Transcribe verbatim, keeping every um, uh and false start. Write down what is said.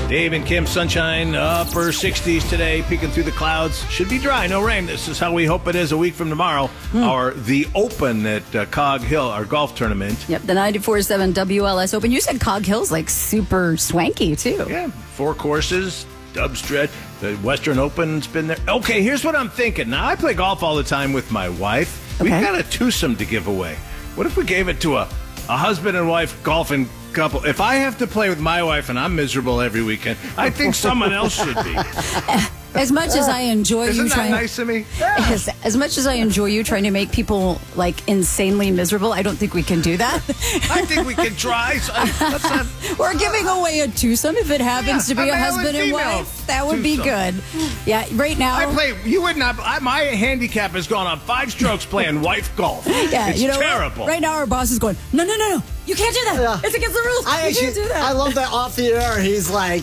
Dave and Kim, sunshine, upper sixties today, peeking through the clouds. Should be dry, no rain. This is how we hope it is a week from tomorrow. Hmm. Our The Open at uh, Cog Hill, our golf tournament. Yep, the ninety-four point seven W L S Open. You said Cog Hill's like super swanky, too. Yeah, four courses, dub stretch. The Western Open's been there. Okay, here's what I'm thinking. Now, I play golf all the time with my wife. Okay. We've got a twosome to give away. What if we gave it to a, a husband and wife golfing couple? If I have to play with my wife and I'm miserable every weekend, I think someone else should be. As much as I enjoy Isn't you that trying, nice of me? as, as much as I enjoy you trying to make people like insanely miserable, I don't think we can do that. I think we can try. So, let's not, We're giving away a twosome if it happens Yeah, to be a a male husband and and female wife. That would be twosome. good. Yeah, right now. I play. You would not. I, my handicap has gone on five strokes playing wife golf. Yeah, it's you know terrible. what? Right now, our boss is going, no, no, no, no. You can't do that. Yeah. It's against the rules. I you actually, can't do that. I love that off the air. He's like,